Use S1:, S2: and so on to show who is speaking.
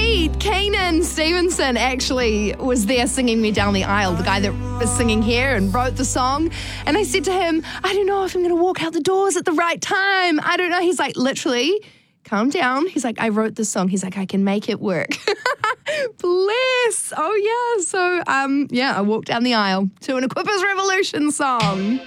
S1: Pete Keenan Stevenson actually was there singing me down the aisle, the guy that was singing here and wrote the song. And I said to him, I don't know if I'm going to walk out the doors at the right time. I don't know. He's like, literally, calm down. He's like, I wrote this song. He's like, I can make it work. Bless. Oh, yeah. So, I walked down the aisle to an Equippers Revolution song.